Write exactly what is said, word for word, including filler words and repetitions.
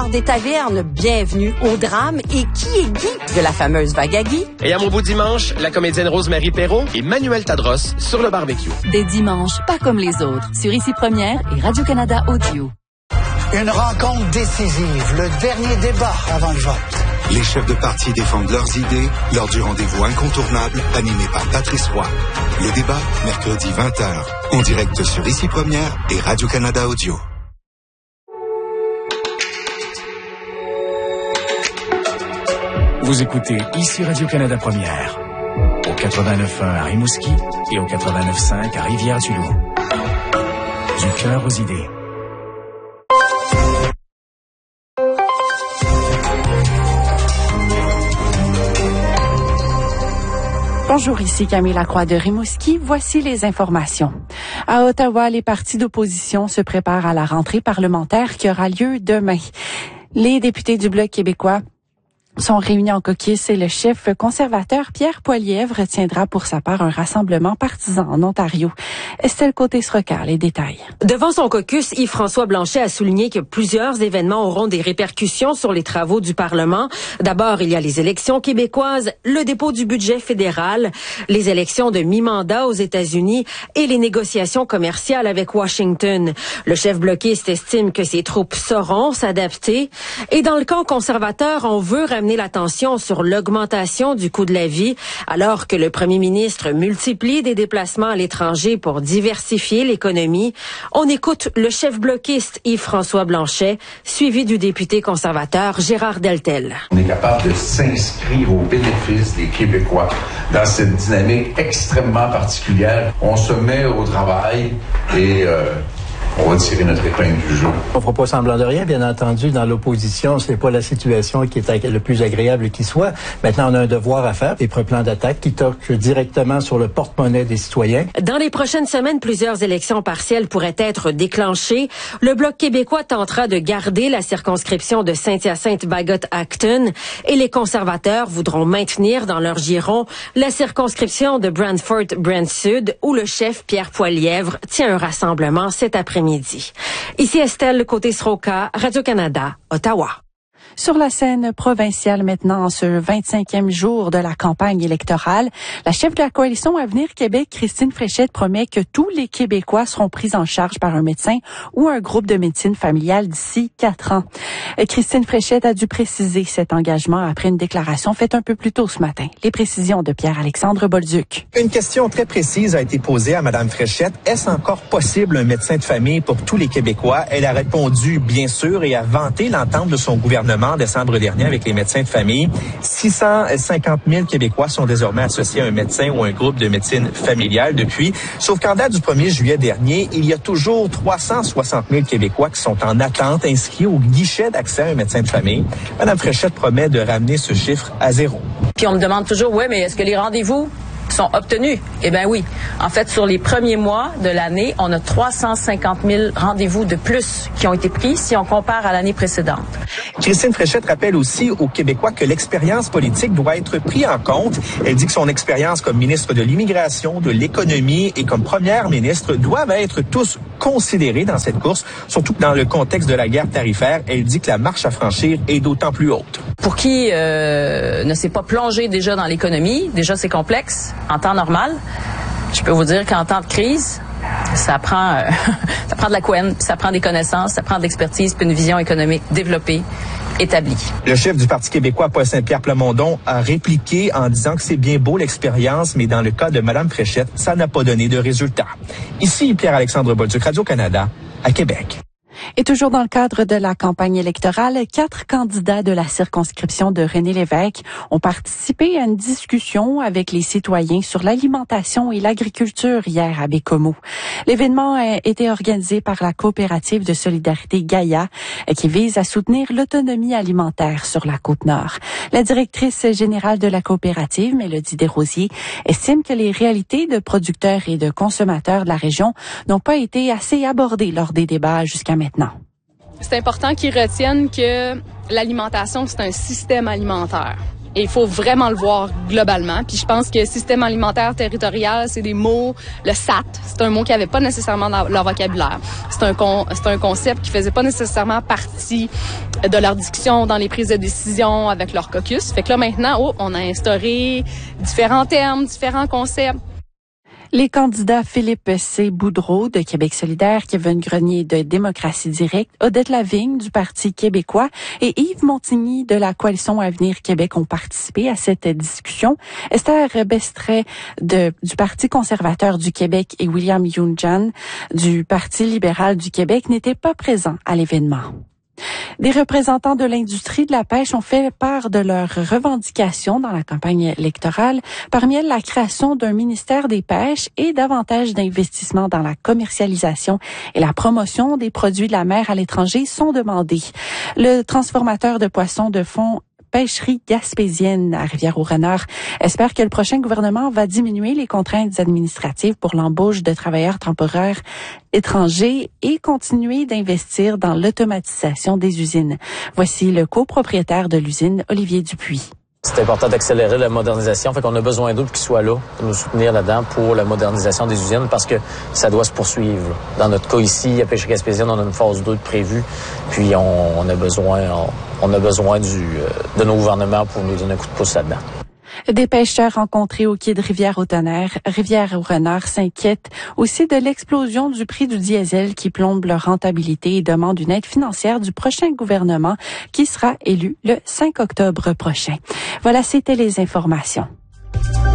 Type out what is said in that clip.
bars, des tavernes, bienvenue au drame. Et qui est Guy de la fameuse vague à Guy? Et à mon beau dimanche, la comédienne Rose-Marie Perron et Manuel Tadros sur le barbecue. Des dimanches pas comme les autres, sur Ici Première et Radio-Canada Audio. Une rencontre décisive, le dernier débat avant le vote. Les chefs de parti défendent leurs idées lors du rendez-vous incontournable animé par Patrice Roy. Le débat, mercredi vingt heures, en direct sur Ici Première et Radio-Canada Audio. Vous écoutez Ici Radio-Canada Première, au quatre-vingt-neuf point un à Rimouski et au quatre-vingt-neuf point cinq à Rivière-du-Loup. Du cœur aux idées. Bonjour, ici Camille Lacroix de Rimouski. Voici les informations. À Ottawa, les partis d'opposition se préparent à la rentrée parlementaire qui aura lieu demain. Les députés du Bloc québécois sont réunis en caucus et le chef conservateur Pierre Poilievre tiendra pour sa part un rassemblement partisan en Ontario. Estelle Côté-Srocard, les détails. Devant son caucus, Yves-François Blanchet a souligné que plusieurs événements auront des répercussions sur les travaux du Parlement. D'abord, il y a les élections québécoises, le dépôt du budget fédéral, les élections de mi-mandat aux États-Unis et les négociations commerciales avec Washington. Le chef bloquiste estime que ses troupes sauront s'adapter. Et dans le camp conservateur, on veut ramener l'attention sur l'augmentation du coût de la vie, alors que le premier ministre multiplie des déplacements à l'étranger pour diversifier l'économie. On écoute le chef bloquiste Yves-François Blanchet, suivi du député conservateur Gérard Deltel. On est capable de s'inscrire au bénéfice des Québécois dans cette dynamique extrêmement particulière. On se met au travail et euh, on va tirer notre épingle du jeu. On ne fera pas semblant de rien, bien entendu. Dans l'opposition, c'est pas la situation qui est le plus agréable qui soit. Maintenant, on a un devoir à faire, des plans d'attaque qui touchent directement sur le porte-monnaie des citoyens. Dans les prochaines semaines, plusieurs élections partielles pourraient être déclenchées. Le Bloc québécois tentera de garder la circonscription de Saint-Hyacinthe-Bagot-Acton et les conservateurs voudront maintenir dans leur giron la circonscription de Brantford-Brant-Sud où le chef Pierre Poilievre tient un rassemblement cet après-midi. Midi. Ici Estelle Côté-Srocard, Radio-Canada, Ottawa. Sur la scène provinciale maintenant, en ce vingt-cinquième jour de la campagne électorale, la chef de la coalition Avenir Québec, Christine Fréchette, promet que tous les Québécois seront pris en charge par un médecin ou un groupe de médecine familiale d'ici quatre ans. Christine Fréchette a dû préciser cet engagement après une déclaration faite un peu plus tôt ce matin. Les précisions de Pierre-Alexandre Bolduc. Une question très précise a été posée à Mme Fréchette. Est-ce encore possible un médecin de famille pour tous les Québécois? Elle a répondu bien sûr et a vanté l'entente de son gouvernement en décembre dernier avec les médecins de famille. six cent cinquante mille Québécois sont désormais associés à un médecin ou un groupe de médecine familiale depuis. Sauf qu'en date du premier juillet dernier, il y a toujours trois cent soixante mille Québécois qui sont en attente inscrits au guichet d'accès à un médecin de famille. Mme Fréchette promet de ramener ce chiffre à zéro. Puis on me demande toujours, ouais, mais est-ce que les rendez-vous sont obtenus? Eh bien oui. En fait, sur les premiers mois de l'année, on a trois cent cinquante mille rendez-vous de plus qui ont été pris si on compare à l'année précédente. Christine Fréchette rappelle aussi aux Québécois que l'expérience politique doit être prise en compte. Elle dit que son expérience comme ministre de l'Immigration, de l'Économie et comme première ministre doivent être tous considérés dans cette course, surtout dans le contexte de la guerre tarifaire. Elle dit que la marche à franchir est d'autant plus haute. Pour qui euh, ne s'est pas plongé déjà dans l'économie, déjà c'est complexe en temps normal. Je peux vous dire qu'en temps de crise, ça prend, euh, ça prend de la couenne, ça prend des connaissances, ça prend de l'expertise, puis une vision économique développée, établie. Le chef du Parti québécois, Paul Saint-Pierre Plamondon, a répliqué en disant que c'est bien beau l'expérience, mais dans le cas de Mme Fréchette, ça n'a pas donné de résultat. Ici, Pierre-Alexandre Bolduc, Radio-Canada, à Québec. Et toujours dans le cadre de la campagne électorale, quatre candidats de la circonscription de René Lévesque ont participé à une discussion avec les citoyens sur l'alimentation et l'agriculture hier à Bécomo. L'événement a été organisé par la coopérative de solidarité Gaïa qui vise à soutenir l'autonomie alimentaire sur la Côte-Nord. La directrice générale de la coopérative, Mélodie Desrosiers, estime que les réalités de producteurs et de consommateurs de la région n'ont pas été assez abordées lors des débats jusqu'à maintenant. C'est important qu'ils retiennent que l'alimentation, c'est un système alimentaire. Et il faut vraiment le voir globalement. Puis je pense que système alimentaire territorial, c'est des mots, le S A T, c'est un mot qui avait pas nécessairement dans leur vocabulaire. C'est un con, c'est un concept qui faisait pas nécessairement partie de leur discussion dans les prises de décision avec leur caucus. Fait que là maintenant, oh, on a instauré différents termes, différents concepts. Les candidats Philippe C. Boudreau de Québec solidaire, Kevin Grenier de Démocratie directe, Odette Lavigne du Parti québécois et Yves Montigny de la Coalition Avenir Québec ont participé à cette discussion. Esther Bestret de, du Parti conservateur du Québec et William Younjan du Parti libéral du Québec n'étaient pas présents à l'événement. Des représentants de l'industrie de la pêche ont fait part de leurs revendications dans la campagne électorale, parmi elles la création d'un ministère des pêches et davantage d'investissements dans la commercialisation et la promotion des produits de la mer à l'étranger sont demandés. Le transformateur de poissons de fond Pêcherie gaspésienne à Rivière-au-Renard espère que le prochain gouvernement va diminuer les contraintes administratives pour l'embauche de travailleurs temporaires étrangers et continuer d'investir dans l'automatisation des usines. Voici le copropriétaire de l'usine, Olivier Dupuis. C'est important d'accélérer la modernisation, fait qu'on a besoin d'eux qui soient là pour nous soutenir là-dedans pour la modernisation des usines parce que ça doit se poursuivre. Dans notre cas ici, à Pêcherie gaspésienne, on a une phase deux de prévue, puis on, on a besoin, on, on a besoin du, de nos gouvernements pour nous donner un coup de pouce là-dedans. Des pêcheurs rencontrés au quai de Rivière-au-Tonnerre, Rivière-au-Renard s'inquiètent aussi de l'explosion du prix du diesel qui plombe leur rentabilité et demandent une aide financière du prochain gouvernement qui sera élu le cinq octobre prochain. Voilà, c'était les informations.